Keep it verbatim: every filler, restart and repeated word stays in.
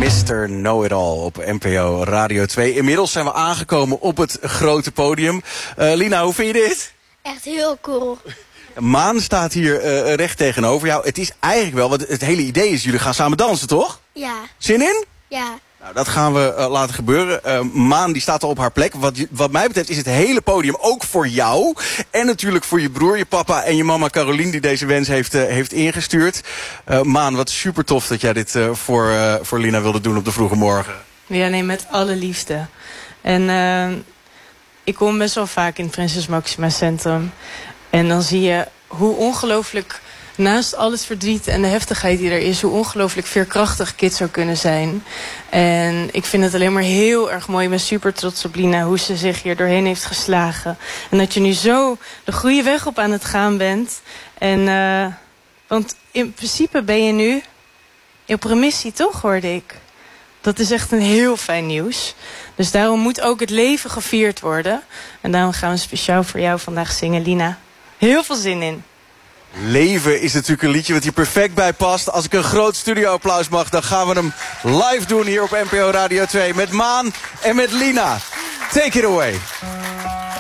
mister Know-it-all op N P O Radio twee. Inmiddels zijn we aangekomen op het grote podium. Uh, Lina, hoe vind je dit? Echt heel cool. Maan staat hier uh, recht tegenover jou. Het is eigenlijk wel, want het hele idee is, jullie gaan samen dansen, toch? Ja. Zin in? Ja. Nou, dat gaan we uh, laten gebeuren. Uh, Maan die staat al op haar plek. Wat, wat mij betreft is het hele podium ook voor jou. En natuurlijk voor je broer, je papa en je mama Carolien die deze wens heeft, uh, heeft ingestuurd. Uh, Maan, wat super tof dat jij dit uh, voor, uh, voor Lina wilde doen op de vroege morgen. Ja, nee, met alle liefde. En uh, ik kom best wel vaak in het Prinses Maxima Centrum. En dan zie je hoe ongelooflijk, naast al het verdriet en de heftigheid die er is, hoe ongelooflijk veerkrachtig kids zou kunnen zijn. En ik vind het alleen maar heel erg mooi. Ik ben super trots op Lina, hoe ze zich hier doorheen heeft geslagen. En dat je nu zo de goede weg op aan het gaan bent. En, uh, want in principe ben je nu op remissie, toch, hoorde ik. Dat is echt een heel fijn nieuws. Dus daarom moet ook het leven gevierd worden. En daarom gaan we speciaal voor jou vandaag zingen, Lina. Heel veel zin in. Leven is natuurlijk een liedje wat hier perfect bij past. Als ik een groot studio-applaus mag, dan gaan we hem live doen hier op N P O Radio twee. Met Maan en met Lina. Take it away.